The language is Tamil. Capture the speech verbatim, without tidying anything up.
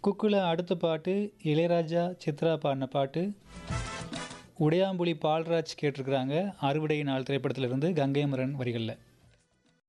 குக்குல அடுத்த பாட்டு இளையராஜா சித்ரா பாடின பாட்டு உடையாம்புலி பால்ராஜ் கேட்டிருக்கிறாங்க அறுவடை நாள் திரைப்படத்திலிருந்து கங்கை மரன் வரிகளில்